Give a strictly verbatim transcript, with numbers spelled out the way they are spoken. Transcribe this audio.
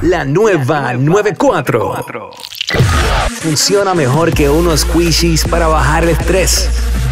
La nueva noventa y cuatro. Funciona mejor que unos squishies para bajar el estrés.